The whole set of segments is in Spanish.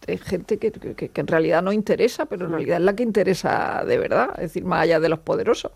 hay gente que en realidad no interesa, pero en realidad es la que interesa de verdad, es decir, más allá de los poderosos.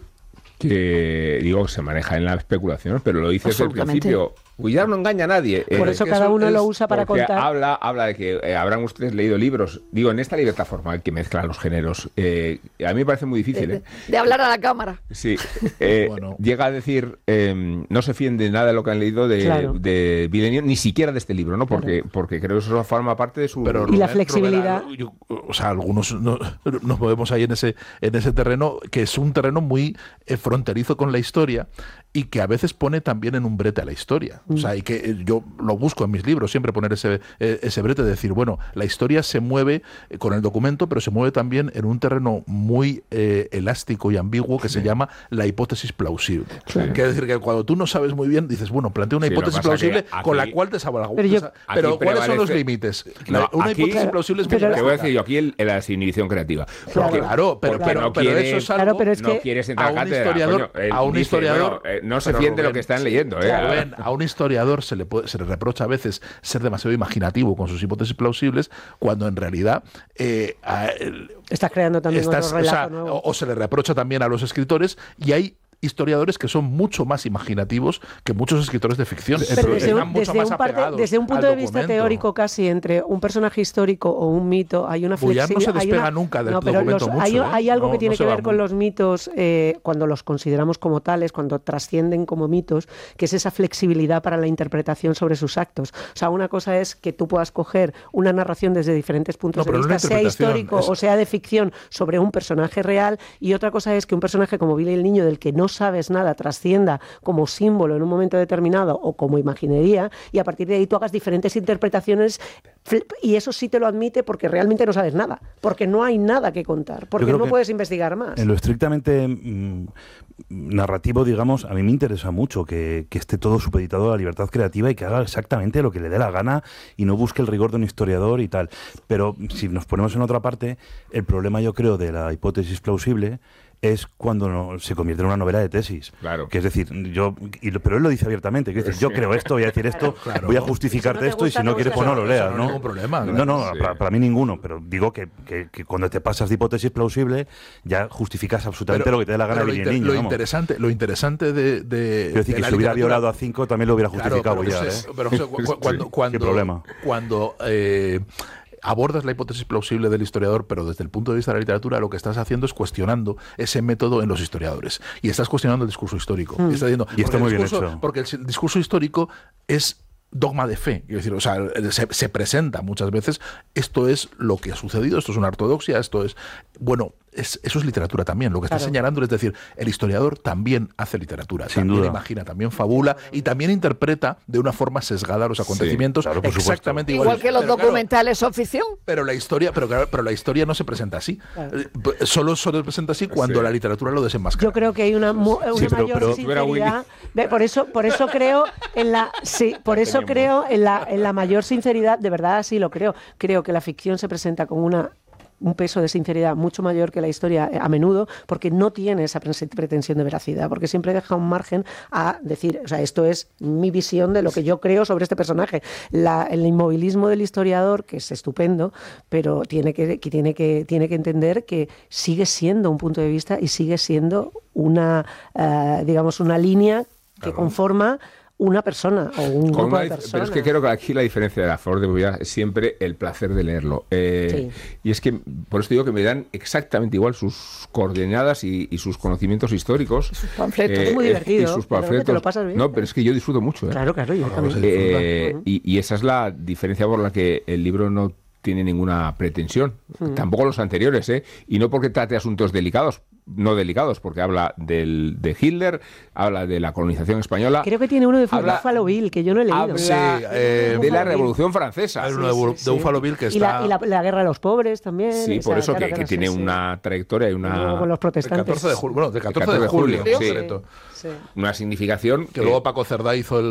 Que, digo, se maneja en la especulación, pero lo dice desde el principio. Cuidado, no engaña a nadie. Por eso cada uno lo usa para contar. Habla de que habrán ustedes leído libros, digo, en esta libertad formal que mezcla los géneros. A mí me parece muy difícil. De hablar a la cámara. Sí. Bueno. Llega a decir, no se fíen de nada de lo que han leído de Villeneuve, ni siquiera de este libro, ¿no? Porque creo que eso forma parte de su... Pero, y la flexibilidad. O sea, algunos nos movemos ahí en ese terreno, que es un terreno muy fronterizo con la historia y que a veces pone también en un brete a la historia. O sea, y que yo lo busco en mis libros, siempre poner ese brete de decir, bueno, la historia se mueve con el documento, pero se mueve también en un terreno muy elástico y ambiguo que se llama la hipótesis plausible. Claro. Quiere decir que cuando tú no sabes muy bien, dices, bueno, plantea una hipótesis plausible con la cual te salva la pero ¿cuáles son los límites? Una hipótesis plausible es muy... Te voy a decir yo, aquí la desinhibición creativa. Claro, pero eso es algo... Pero es que no quieres entrar a un historiador... no se fíen de lo que están leyendo. A un historiador se le reprocha a veces ser demasiado imaginativo con sus hipótesis plausibles, cuando en realidad estás creando también otro relato nuevo. O se le reprocha también a los escritores, y hay historiadores que son mucho más imaginativos que muchos escritores de ficción. Pero desde un punto de vista teórico, casi entre un personaje histórico o un mito, hay una flexibilidad. Bouillard no se despega nunca del documento mucho. Hay algo que tiene que ver con los mitos, cuando los consideramos como tales, cuando trascienden como mitos, que es esa flexibilidad para la interpretación sobre sus actos. O sea, una cosa es que tú puedas coger una narración desde diferentes puntos de vista, sea histórico o sea de ficción, sobre un personaje real, y otra cosa es que un personaje como Billy el Niño, del que no sabes nada, trascienda como símbolo en un momento determinado o como imaginería, y a partir de ahí tú hagas diferentes interpretaciones, y eso sí te lo admite porque realmente no sabes nada, porque no hay nada que contar, porque no puedes investigar más. En lo estrictamente narrativo, digamos, a mí me interesa mucho que esté todo supeditado a la libertad creativa y que haga exactamente lo que le dé la gana y no busque el rigor de un historiador y tal. Pero si nos ponemos en otra parte, el problema, yo creo, de la hipótesis plausible es cuando se convierte en una novela de tesis. Claro. Que es decir, pero él lo dice abiertamente, que es decir, yo creo esto, voy a decir esto, voy a justificarte esto, y si no quieres, pues no lo leas, ¿no? No hay ningún problema. Para mí ninguno, pero digo que cuando te pasas de hipótesis plausible, ya justificas absolutamente lo que te dé la gana de Billy el Niño. Lo interesante de quiero decir, que si hubiera violado a 5 también lo hubiera justificado ya, ¿eh? Pero ¿qué problema? Cuando abordas la hipótesis plausible del historiador, pero desde el punto de vista de la literatura, lo que estás haciendo es cuestionando ese método en los historiadores. Y estás cuestionando el discurso histórico. Y está muy bien hecho. Porque el discurso histórico es dogma de fe, quiero decir, o sea, se presenta muchas veces, esto es lo que ha sucedido, esto es una ortodoxia, esto es... Bueno, eso es literatura también, lo que está señalando, es decir, el historiador también hace literatura, sin también duda. Imagina, también fabula y también interpreta de una forma sesgada los acontecimientos, exactamente igual. Igual que los documentales son ficción. Pero la historia, pero la historia no se presenta así. Solo se presenta así cuando la literatura lo desenmascara. Yo creo que hay una mayor sinceridad. Por eso creo en la creo en la mayor sinceridad, de verdad así lo creo. Creo que la ficción se presenta con un peso de sinceridad mucho mayor que la historia a menudo, porque no tiene esa pretensión de veracidad, porque siempre deja un margen a decir, o sea, esto es mi visión de lo que yo creo sobre este personaje. El inmovilismo del historiador, que es estupendo, pero tiene que entender que sigue siendo un punto de vista y sigue siendo una línea que conforma una persona o un grupo de personas. Pero es que creo que aquí la diferencia de la Flor de Bouillard es siempre el placer de leerlo. Y es que, por eso digo que me dan exactamente igual sus coordenadas y sus conocimientos históricos. Sus panfletos. Es muy divertido. Y sus panfletos. Te lo pasas bien. No, pero es que yo disfruto mucho. Claro, yo también. Y esa es la diferencia por la que el libro no tiene ninguna pretensión. Tampoco los anteriores, y no porque trate asuntos delicados, porque habla de Hitler, habla de la colonización española. Creo que tiene uno de Buffalo Bill, que yo no he leído. De la Revolución Francesa. Hay uno de Buffalo Bill que está... Y la guerra de los pobres también. Sí, por eso que tiene una trayectoria y una... Con los protestantes. El 14 de julio. Sí. Una significación que luego Paco Cerdá hizo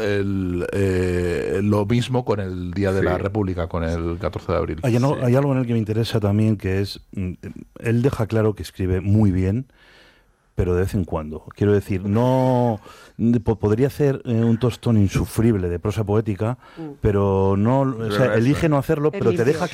lo mismo con el Día de la República, con el 14 de abril. Hay algo en el que me interesa también, que es, él deja claro que escribe muy bien, pero de vez en cuando. Quiero decir, no podría hacer un tostón insufrible de prosa poética, pero no, elige no hacerlo, pero te deja